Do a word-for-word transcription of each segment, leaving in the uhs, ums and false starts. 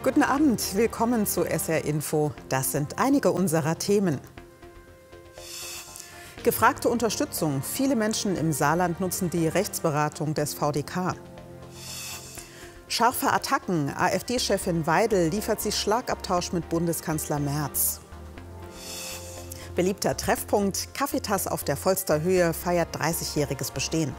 Guten Abend, willkommen zu S R Info. Das sind einige unserer Themen. Gefragte Unterstützung. Viele Menschen im Saarland nutzen die Rechtsberatung des V D K. Scharfe Attacken. AfD-Chefin Weidel liefert sich Schlagabtausch mit Bundeskanzler Merz. Beliebter Treffpunkt. Kaffeetass auf der Volsterhöhe feiert dreißigjähriges Bestehen.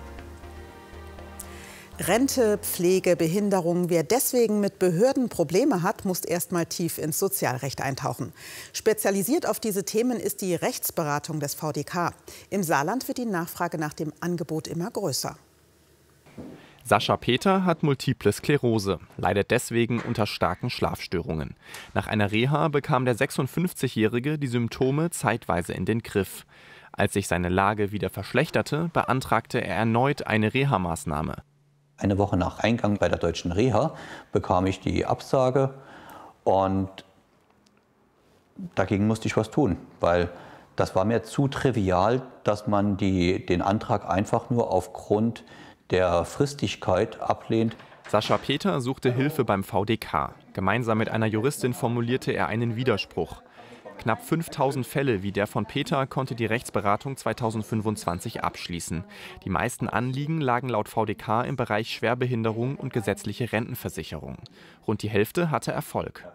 Rente, Pflege, Behinderung. Wer deswegen mit Behörden Probleme hat, muss erst mal tief ins Sozialrecht eintauchen. Spezialisiert auf diese Themen ist die Rechtsberatung des V D K. Im Saarland wird die Nachfrage nach dem Angebot immer größer. Sascha Peter hat Multiple Sklerose, leidet deswegen unter starken Schlafstörungen. Nach einer Reha bekam der sechsundfünfzigjährige die Symptome zeitweise in den Griff. Als sich seine Lage wieder verschlechterte, beantragte er erneut eine Reha-Maßnahme. Eine Woche nach Eingang bei der Deutschen Reha bekam ich die Absage und dagegen musste ich was tun, weil das war mir zu trivial, dass man die, den Antrag einfach nur aufgrund der Fristigkeit ablehnt. Sascha Peter suchte Hilfe beim V D K. Gemeinsam mit einer Juristin formulierte er einen Widerspruch. Knapp fünftausend Fälle wie der von Peter konnte die Rechtsberatung zweitausendfünfundzwanzig abschließen. Die meisten Anliegen lagen laut V D K im Bereich Schwerbehinderung und gesetzliche Rentenversicherung. Rund die Hälfte hatte Erfolg.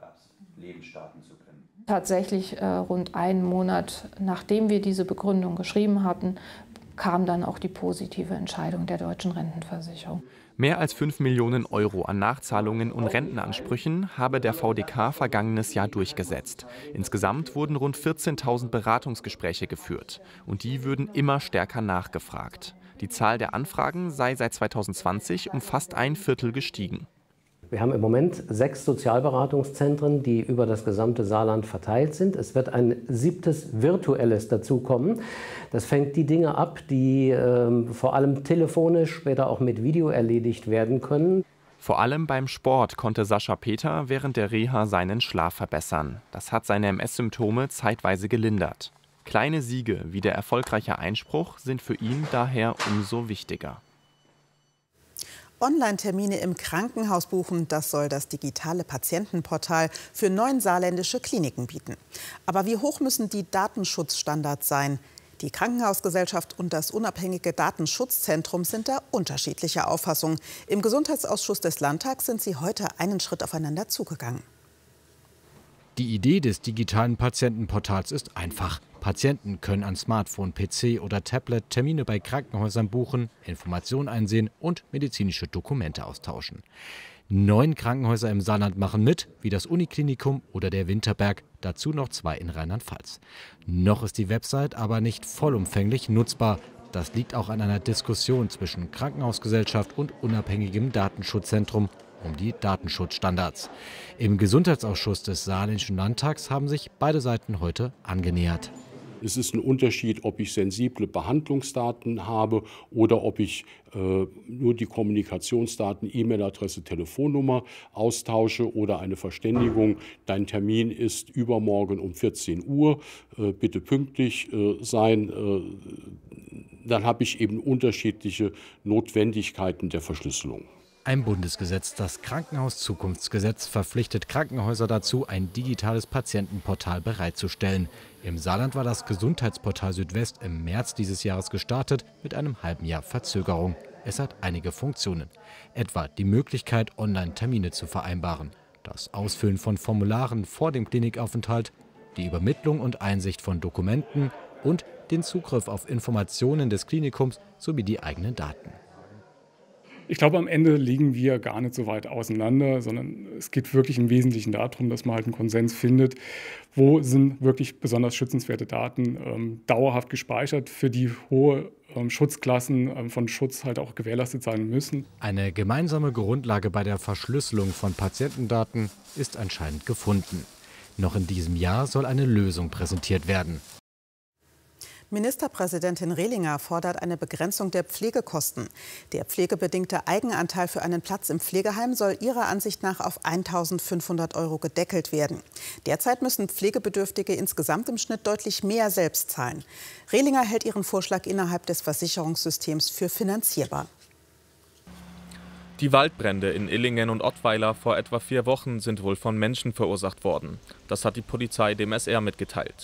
Tatsächlich äh, rund einen Monat, nachdem wir diese Begründung geschrieben hatten, kam dann auch die positive Entscheidung der deutschen Rentenversicherung. Mehr als fünf Millionen Euro an Nachzahlungen und Rentenansprüchen habe der V D K vergangenes Jahr durchgesetzt. Insgesamt wurden rund vierzehntausend Beratungsgespräche geführt. Und die würden immer stärker nachgefragt. Die Zahl der Anfragen sei seit zweitausendzwanzig um fast ein Viertel gestiegen. Wir haben im Moment sechs Sozialberatungszentren, die über das gesamte Saarland verteilt sind. Es wird ein siebtes virtuelles dazukommen. Das fängt die Dinge ab, die äh, vor allem telefonisch, später auch mit Video erledigt werden können. Vor allem beim Sport konnte Sascha Peter während der Reha seinen Schlaf verbessern. Das hat seine M S-Symptome zeitweise gelindert. Kleine Siege wie der erfolgreiche Einspruch sind für ihn daher umso wichtiger. Online-Termine im Krankenhaus buchen, das soll das digitale Patientenportal für neun saarländische Kliniken bieten. Aber wie hoch müssen die Datenschutzstandards sein? Die Krankenhausgesellschaft und das unabhängige Datenschutzzentrum sind da unterschiedlicher Auffassung. Im Gesundheitsausschuss des Landtags sind sie heute einen Schritt aufeinander zugegangen. Die Idee des digitalen Patientenportals ist einfach. Patienten können an Smartphone, P C oder Tablet Termine bei Krankenhäusern buchen, Informationen einsehen und medizinische Dokumente austauschen. Neun Krankenhäuser im Saarland machen mit, wie das Uniklinikum oder der Winterberg, dazu noch zwei in Rheinland-Pfalz. Noch ist die Website aber nicht vollumfänglich nutzbar. Das liegt auch an einer Diskussion zwischen Krankenhausgesellschaft und unabhängigem Datenschutzzentrum um die Datenschutzstandards. Im Gesundheitsausschuss des Saarländischen Landtags haben sich beide Seiten heute angenähert. Es ist ein Unterschied, ob ich sensible Behandlungsdaten habe oder ob ich äh, nur die Kommunikationsdaten, E-Mail-Adresse, Telefonnummer austausche oder eine Verständigung. Dein Termin ist übermorgen um vierzehn Uhr, äh, bitte pünktlich äh, sein. Äh, dann habe ich eben unterschiedliche Notwendigkeiten der Verschlüsselung. Ein Bundesgesetz, das Krankenhauszukunftsgesetz, verpflichtet Krankenhäuser dazu, ein digitales Patientenportal bereitzustellen. Im Saarland war das Gesundheitsportal Südwest im März dieses Jahres gestartet, mit einem halben Jahr Verzögerung. Es hat einige Funktionen, etwa die Möglichkeit, Online-Termine zu vereinbaren, das Ausfüllen von Formularen vor dem Klinikaufenthalt, die Übermittlung und Einsicht von Dokumenten und den Zugriff auf Informationen des Klinikums sowie die eigenen Daten. Ich glaube, am Ende liegen wir gar nicht so weit auseinander, sondern es geht wirklich im Wesentlichen darum, dass man halt einen Konsens findet, wo sind wirklich besonders schützenswerte Daten ähm, dauerhaft gespeichert, für die hohe ähm, Schutzklassen ähm, von Schutz halt auch gewährleistet sein müssen. Eine gemeinsame Grundlage bei der Verschlüsselung von Patientendaten ist anscheinend gefunden. Noch in diesem Jahr soll eine Lösung präsentiert werden. Ministerpräsidentin Rehlinger fordert eine Begrenzung der Pflegekosten. Der pflegebedingte Eigenanteil für einen Platz im Pflegeheim soll ihrer Ansicht nach auf eintausendfünfhundert Euro gedeckelt werden. Derzeit müssen Pflegebedürftige insgesamt im Schnitt deutlich mehr selbst zahlen. Rehlinger hält ihren Vorschlag innerhalb des Versicherungssystems für finanzierbar. Die Waldbrände in Illingen und Ottweiler vor etwa vier Wochen sind wohl von Menschen verursacht worden. Das hat die Polizei dem S R mitgeteilt.